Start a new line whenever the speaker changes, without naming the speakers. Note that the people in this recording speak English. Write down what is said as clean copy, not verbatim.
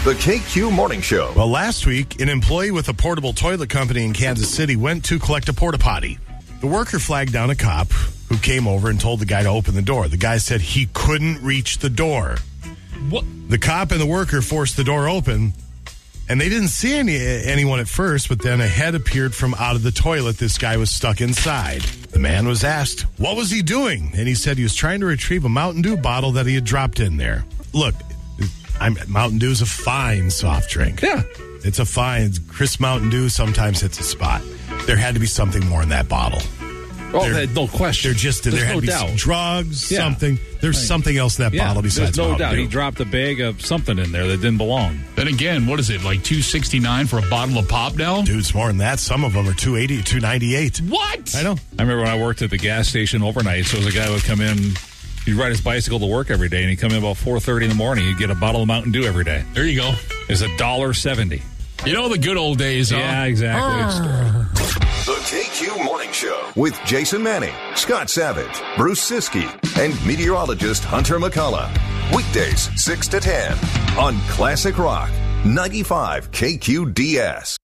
The KQ Morning Show.
Well, last week, an employee with a portable toilet company in Kansas City went to collect a porta potty. The worker flagged down a cop who came over and told the guy to open the door. The guy said he couldn't reach the door.
What?
The cop and the worker forced the door open, and they didn't see anyone at first, but then a head appeared from out of the toilet. This guy was stuck inside. The man was asked, what was he doing? And he said he was trying to retrieve a Mountain Dew bottle that he had dropped in there. Look, Mountain Dew is a fine soft drink.
Yeah.
It's a fine. Crisp Mountain Dew sometimes hits a spot. There had to be something more in that bottle.
Oh, no question.
There had to be some drugs, something. There's something else in that bottle besides
there's no
Mountain
doubt.
Dew.
He dropped a bag of something in there that didn't belong.
Then again, what is it, like $2.69 for a bottle of Pop now?
Dude, it's more than that. Some of them are $2.80, $2.98.
What?
I know.
I remember when I worked at the gas station overnight, so a guy would come in, he'd ride his bicycle to work every day, and he'd come in about 4:30 in the morning. He'd get a bottle of Mountain Dew every day.
There you go.
It's $1.70.
You know the good old days, huh?
Yeah, exactly.
The KQ Morning Show with Jason Manning, Scott Savage, Bruce Siskey, and meteorologist Hunter McCullough. Weekdays 6 to 10 on Classic Rock 95 KQDS.